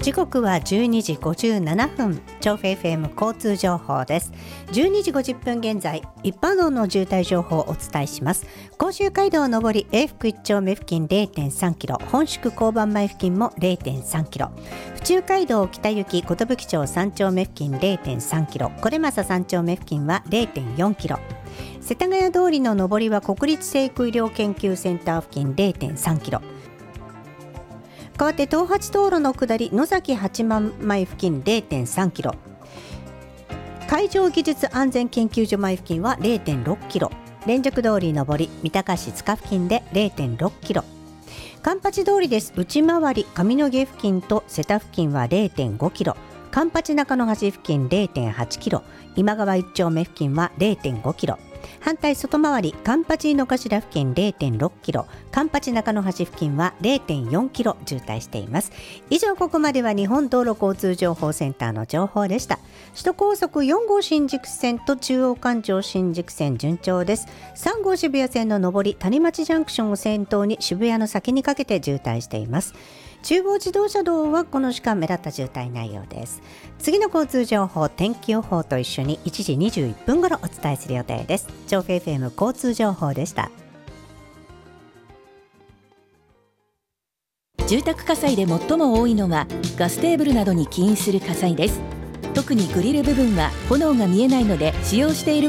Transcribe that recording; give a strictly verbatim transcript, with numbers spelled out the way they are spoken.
時刻はじゅうにじごじゅうななふん、調布 エフエム 交通情報です。じゅうにじごじゅっぷん現在、一般道の渋滞情報をお伝えします。甲州街道上り永福いち丁目付近 れいてんさんキロ、本宿交番前付近も れいてんさんキロ、府中街道北行き寿町さん丁目付近 れいてんさんキロ、小出正さん丁目付近は れいてんよんキロ、世田谷通りの上りは国立成育医療研究センター付近 れいてんさんキロ、変わって東八道路の下り野崎八幡前付近 れいてんさんキロ、海上技術安全研究所前付近は れいてんろくキロ、連続通り上り三鷹市塚付近で れいてんろくキロ、環八通りです内回り上野毛付近と瀬田付近は れいてんごキロ、環八中野橋付近 れいてんはちキロ、今川いち丁目付近は れいてんごキロ、反対外回り環八井の頭付近 れいてんろくキロ、環八中野橋付近は れいてんよんキロ渋滞しています。以上、ここまでは日本道路交通情報センターの情報でした。首都高速よん号新宿線と中央環状新宿線順調です。さん号渋谷線の上り谷町ジャンクションを先頭に渋谷の先にかけて渋滞しています。中央自動車道はこの時間目立った渋滞ないようです。次の交通情報、天気予報と一緒にいちじにじゅういっぷん頃お伝えする予定です。調布 エフエム 交通情報でした。 住宅火災で最も多いのはガステーブルなどに起因する火災です。特にグリル部分は炎が見えないので使用している